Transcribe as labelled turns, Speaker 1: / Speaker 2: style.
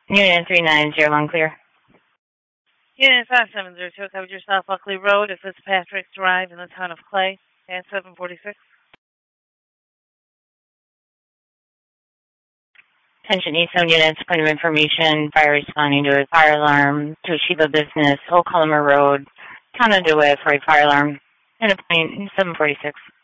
Speaker 1: Unit 3901 clear.
Speaker 2: Unit 5702, covered your South Buckley Road at Fitzpatrick's Drive in the town of Clay, at 746.
Speaker 1: Attention E7 units, point of information, fire responding to a fire alarm to Toshiba Business, Old Cullimer Road, town of DeWitt for a fire alarm, and a point 746.